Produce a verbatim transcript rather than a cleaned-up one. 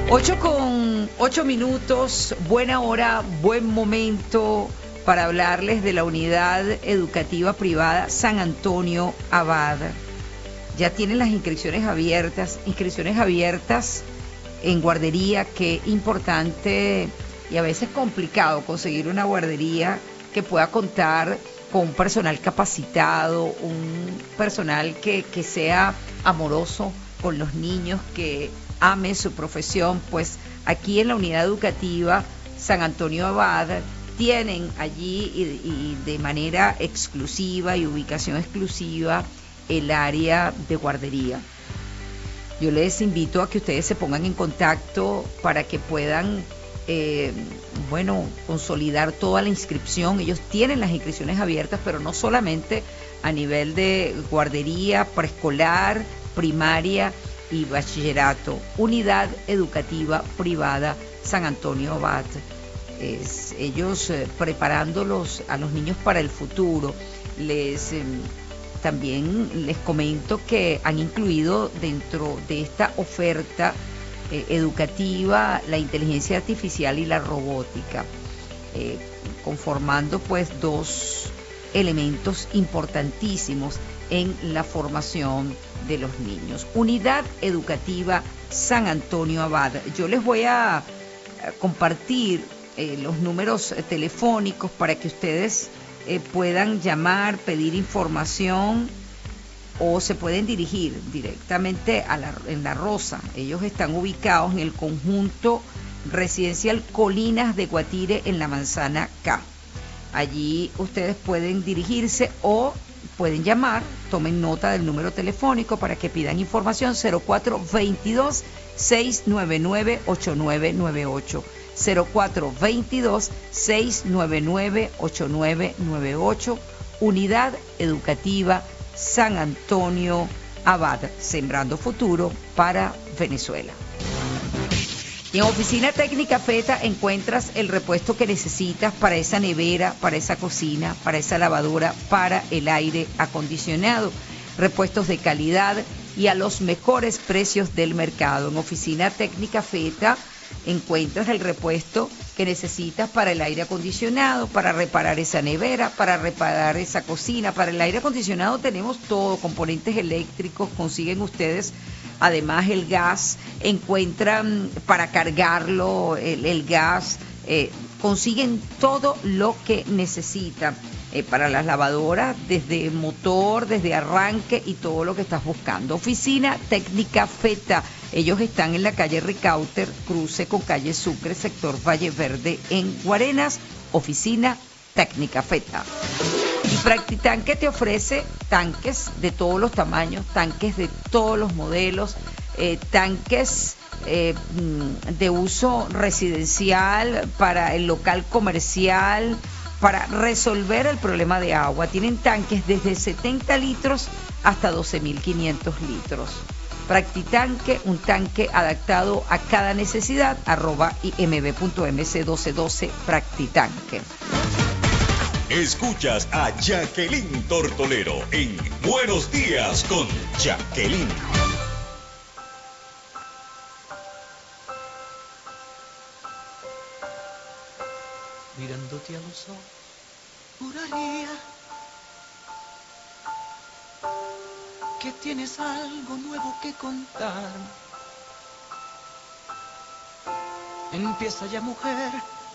Ocho con ocho minutos, buena hora, buen momento para hablarles de la unidad educativa privada San Antonio Abad. Ya tienen las inscripciones abiertas, inscripciones abiertas en guardería. Qué importante y a veces complicado conseguir una guardería que pueda contar con un personal capacitado, un personal que, que sea amoroso con los niños, que ame su profesión. Pues aquí en la unidad educativa San Antonio Abad tienen allí y, y de manera exclusiva y ubicación exclusiva el área de guardería. Yo les invito a que ustedes se pongan en contacto para que puedan eh, bueno, consolidar toda la inscripción. Ellos tienen las inscripciones abiertas, pero no solamente a nivel de guardería, preescolar, primaria y bachillerato. Unidad educativa privada San Antonio Abad. Es, ellos eh, preparándolos a los niños para el futuro. Les eh, también les comento que han incluido dentro de esta oferta eh, educativa la inteligencia artificial y la robótica, eh, conformando pues dos elementos importantísimos en la formación de los niños. Unidad educativa San Antonio Abad. Yo les voy a compartir eh, los números telefónicos para que ustedes eh, puedan llamar, pedir información, o se pueden dirigir directamente a la, en La Rosa. Ellos están ubicados en el conjunto residencial Colinas de Guatire, en la Manzana K. Allí ustedes pueden dirigirse o pueden llamar. Tomen nota del número telefónico para que pidan información: cero cuatro veintidós, seiscientos noventa y nueve, ochenta y nueve noventa y ocho, cero cuatro veintidós, seiscientos noventa y nueve, ochenta y nueve noventa y ocho. Unidad Educativa San Antonio Abad, sembrando futuro para Venezuela. Y en Oficina Técnica Feta encuentras el repuesto que necesitas para esa nevera, para esa cocina, para esa lavadora, para el aire acondicionado. Repuestos de calidad y a los mejores precios del mercado. En Oficina Técnica Feta encuentras el repuesto que necesitas para el aire acondicionado, para reparar esa nevera, para reparar esa cocina. Para el aire acondicionado tenemos todo, componentes eléctricos, consiguen ustedes además el gas, encuentran para cargarlo el, el gas, eh, consiguen todo lo que necesitan. Eh, para las lavadoras, desde motor, desde arranque y todo lo que estás buscando. Oficina Técnica Feta. Ellos están en la calle Ricauter, cruce con calle Sucre, sector Valle Verde, en Guarenas. Oficina Técnica Feta. Y Practitanque te ofrece tanques de todos los tamaños, tanques de todos los modelos, eh, tanques eh, de uso residencial, para el local comercial, para resolver el problema de agua. Tienen tanques desde setenta litros hasta doce mil quinientos litros. Practitanque, un tanque adaptado a cada necesidad, arroba imb punto m c doce doce Practitanque. Escuchas a Jacqueline Tortolero en Buenos Días con Jacqueline. Mirándote a los ojos, juraría que tienes algo nuevo que contar. Empieza ya, mujer,